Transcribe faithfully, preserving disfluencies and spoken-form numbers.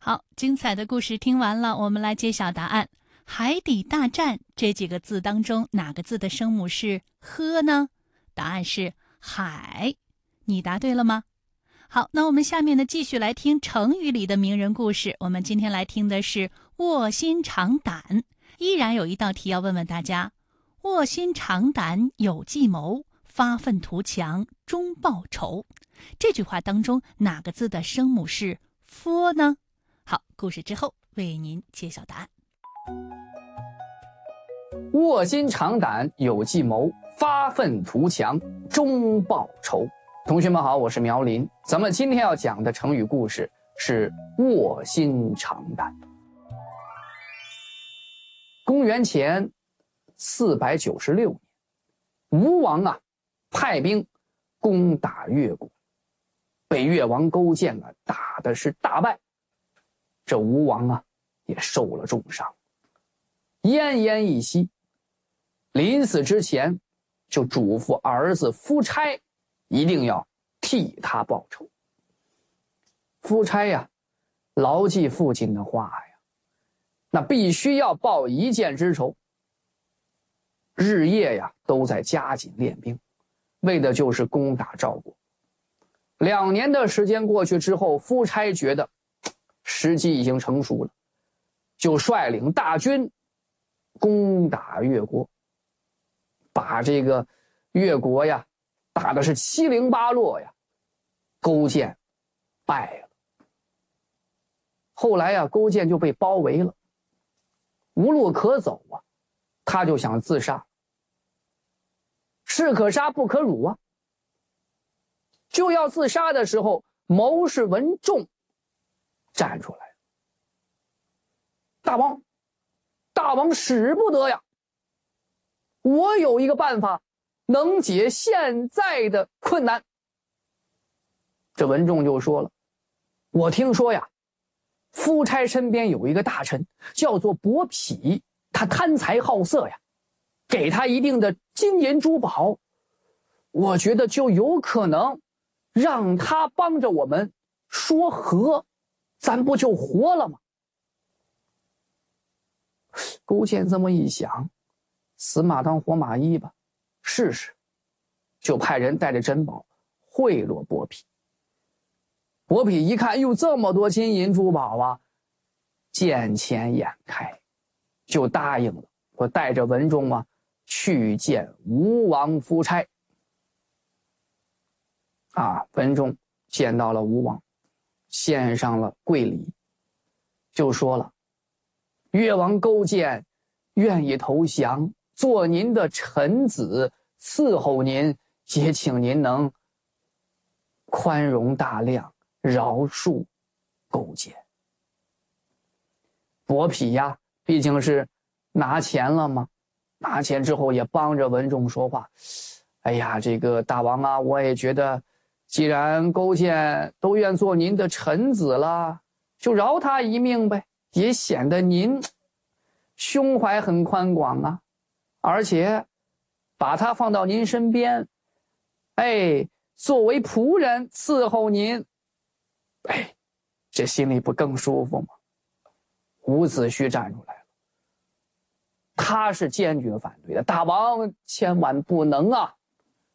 好，精彩的故事听完了，我们来揭晓答案。海底大战这几个字当中，哪个字的声母是呵呢？答案是海。你答对了吗？好，那我们下面呢继续来听成语里的名人故事。我们今天来听的是卧薪尝胆。依然有一道题要问问大家：卧薪尝胆有计谋，发愤图强终报仇。这句话当中哪个字的声母是 f 呢？好，故事之后为您揭晓答案。 卧薪尝胆有计谋，发愤图强终报仇。同学们好，我是苗林。咱们今天要讲的成语故事是卧薪尝胆。公元前四百九十六年，吴王啊派兵攻打越国，被越王勾践啊打的是大败。这吴王啊也受了重伤，奄奄一息。临死之前就嘱咐儿子夫差一定要替他报仇。夫差呀牢记父亲的话呀，那必须要报一箭之仇。日夜呀都在加紧练兵，为的就是攻打赵国。两年的时间过去之后，夫差觉得时机已经成熟了，就率领大军攻打越国，把这个越国呀打的是七零八落呀，勾践败了。后来呀，勾践就被包围了，无路可走啊，他就想自杀。士可杀不可辱啊！就要自杀的时候，谋士文仲站出来，大王，大王使不得呀！我有一个办法，能解现在的困难。这文仲就说了，我听说呀，夫差身边有一个大臣叫做伯嚭，他贪财好色呀，给他一定的金银珠宝，我觉得就有可能让他帮着我们说和，咱不就活了吗？勾践这么一想，死马当活马医吧，试试。就派人带着珍宝贿赂伯嚭。伯嚭一看，哟，这么多金银珠宝啊，见钱眼开，就答应了，我带着文仲啊去见吴王夫差。啊，文仲见到了吴王，献上了跪礼，就说了，越王勾践愿意投降，做您的臣子，伺候您，也请您能宽容大量，饶恕勾践。伯嚭呀，毕竟是拿钱了嘛，拿钱之后也帮着文仲说话。哎呀，这个大王啊，我也觉得既然勾践都愿做您的臣子了，就饶他一命呗，也显得您胸怀很宽广啊，而且把他放到您身边，哎，作为仆人伺候您，哎，这心里不更舒服吗？伍子胥站出来了，他是坚决反对的，大王千万不能啊！